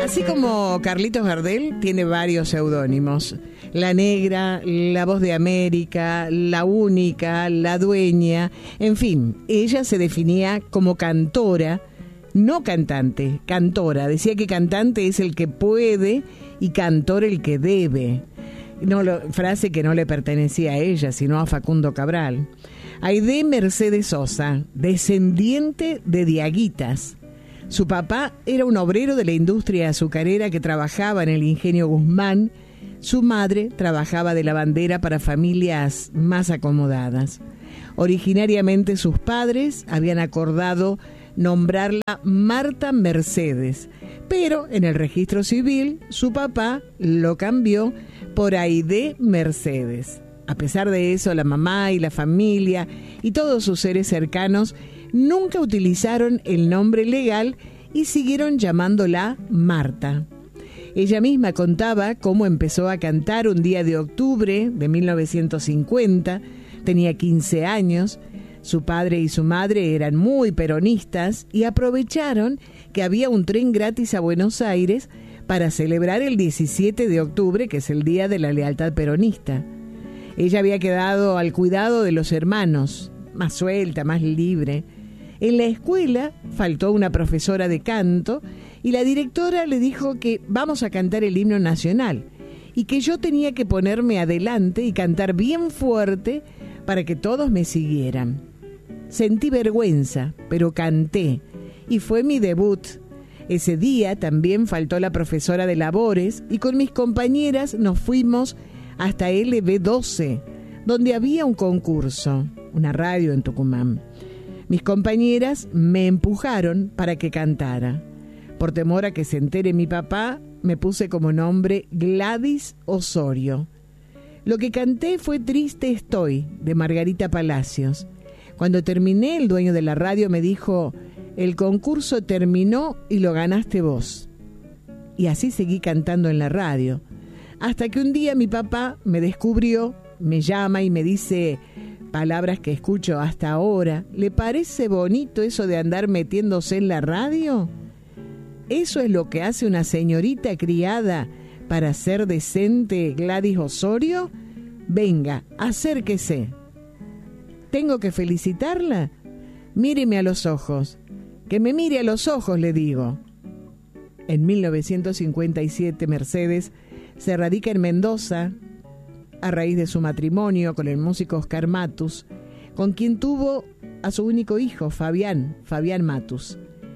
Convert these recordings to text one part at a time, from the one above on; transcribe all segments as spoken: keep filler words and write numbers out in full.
Así como Carlitos Gardel tiene varios seudónimos: La Negra, La Voz de América, La Única, La Dueña. En fin, ella se definía como cantora, no cantante, cantora. Decía que cantante es el que puede y cantor el que debe. No, lo, frase que no le pertenecía a ella, sino a Facundo Cabral. Aide Mercedes Sosa, descendiente de Diaguitas. Su papá era un obrero de la industria azucarera que trabajaba en el ingenio Guzmán. Su madre trabajaba de lavandera para familias más acomodadas. Originariamente sus padres habían acordado nombrarla Marta Mercedes, pero en el registro civil su papá lo cambió por Aide Mercedes. A pesar de eso, la mamá y la familia y todos sus seres cercanos nunca utilizaron el nombre legal y siguieron llamándola Marta. Ella misma contaba cómo empezó a cantar un día de octubre de mil novecientos cincuenta. Tenía quince años. Su padre y su madre eran muy peronistas y aprovecharon que había un tren gratis a Buenos Aires para celebrar el diecisiete de octubre, que es el Día de la Lealtad Peronista. Ella había quedado al cuidado de los hermanos, más suelta, más libre. En la escuela faltó una profesora de canto y la directora le dijo que vamos a cantar el himno nacional y que yo tenía que ponerme adelante y cantar bien fuerte para que todos me siguieran. Sentí vergüenza, pero canté y fue mi debut. Ese día también faltó la profesora de labores y con mis compañeras nos fuimos hasta L B doce, donde había un concurso, una radio en Tucumán. Mis compañeras me empujaron para que cantara. Por temor a que se entere mi papá, me puse como nombre Gladys Osorio. Lo que canté fue Triste Estoy, de Margarita Palacios. Cuando terminé, el dueño de la radio me dijo: el concurso terminó y lo ganaste vos. Y así seguí cantando en la radio, hasta que un día mi papá me descubrió, me llama y me dice palabras que escucho hasta ahora: ¿le parece bonito eso de andar metiéndose en la radio? ¿Eso es lo que hace una señorita criada para ser decente, Gladys Osorio? Venga, acérquese. ¿Tengo que felicitarla? Míreme a los ojos. Que me mire a los ojos, le digo. En mil novecientos cincuenta y siete, Mercedes se radica en Mendoza a raíz de su matrimonio con el músico Oscar Matus, con quien tuvo a su único hijo, Fabián, Fabián Matus.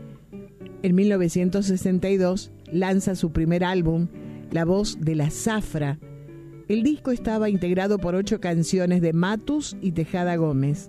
En mil novecientos sesenta y dos lanza su primer álbum, La Voz de la Zafra. El disco estaba integrado por ocho canciones de Matus y Tejada Gómez.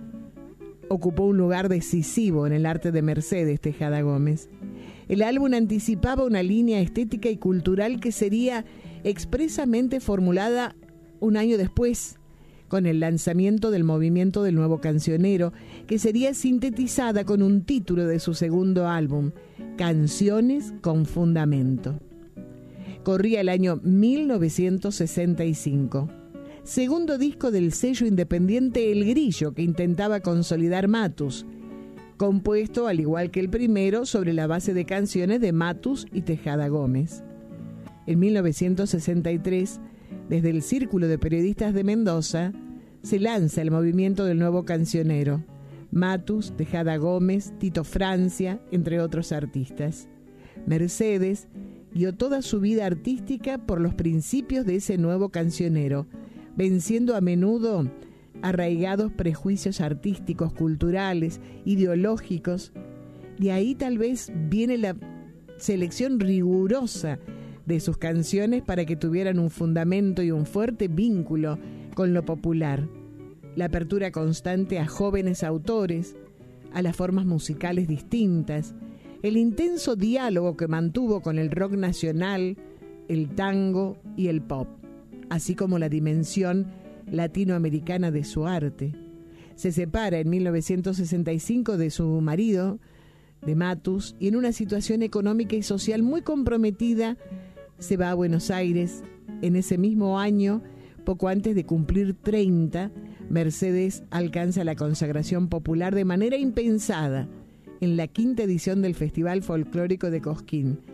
Ocupó un lugar decisivo en el arte de Mercedes Tejada Gómez. El álbum anticipaba una línea estética y cultural que sería expresamente formulada un año después, con el lanzamiento del movimiento del nuevo cancionero, que sería sintetizada con un título de su segundo álbum, Canciones con Fundamento. Corría el año mil novecientos sesenta y cinco. Segundo disco del sello independiente El Grillo, que intentaba consolidar Matus, compuesto, al igual que el primero, sobre la base de canciones de Matus y Tejada Gómez. En mil novecientos sesenta y tres, desde el Círculo de Periodistas de Mendoza, se lanza el movimiento del nuevo cancionero. Matus, Tejada Gómez, Tito Francia, entre otros artistas. Mercedes guió toda su vida artística por los principios de ese nuevo cancionero, venciendo a menudo arraigados prejuicios artísticos, culturales, ideológicos. De ahí tal vez viene la selección rigurosa de sus canciones para que tuvieran un fundamento y un fuerte vínculo con lo popular. La apertura constante a jóvenes autores, a las formas musicales distintas, el intenso diálogo que mantuvo con el rock nacional, el tango y el pop, así como la dimensión latinoamericana de su arte. Se separa en mil novecientos sesenta y cinco de su marido, de Matus, y en una situación económica y social muy comprometida, se va a Buenos Aires. En ese mismo año, poco antes de cumplir treinta, Mercedes alcanza la consagración popular de manera impensada en la quinta edición del Festival Folclórico de Cosquín,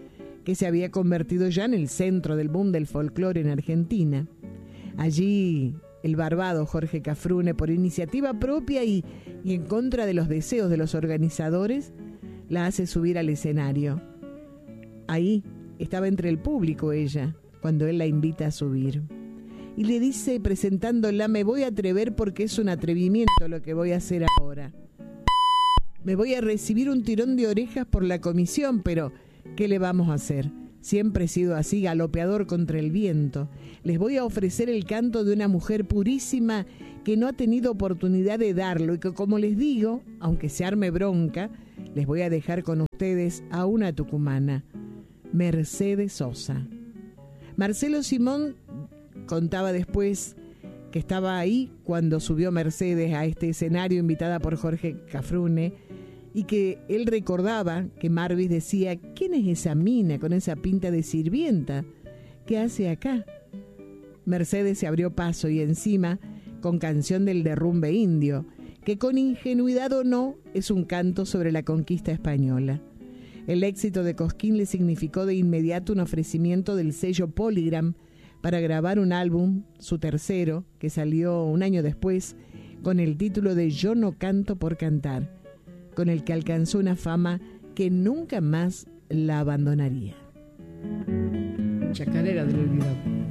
que se había convertido ya en el centro del boom del folclore en Argentina. Allí, el barbado Jorge Cafrune, por iniciativa propia y, y en contra de los deseos de los organizadores, la hace subir al escenario. Ahí estaba entre el público ella, cuando él la invita a subir. Y le dice, presentándola: me voy a atrever porque es un atrevimiento lo que voy a hacer ahora. Me voy a recibir un tirón de orejas por la comisión, pero ¿qué le vamos a hacer? Siempre he sido así, galopeador contra el viento. Les voy a ofrecer el canto de una mujer purísima que no ha tenido oportunidad de darlo y que, como les digo, aunque se arme bronca, les voy a dejar con ustedes a una tucumana, Mercedes Sosa. Marcelo Simón contaba después que estaba ahí cuando subió Mercedes a este escenario invitada por Jorge Cafrune, y que él recordaba que Marvis decía: ¿quién es esa mina con esa pinta de sirvienta? ¿Qué hace acá? Mercedes se abrió paso y encima con canción del derrumbe indio, que con ingenuidad o no es un canto sobre la conquista española. El éxito de Cosquín le significó de inmediato un ofrecimiento del sello Polygram para grabar un álbum, su tercero, que salió un año después, con el título de Yo no canto por cantar, con el que alcanzó una fama que nunca más la abandonaría. Chacarera del olvido.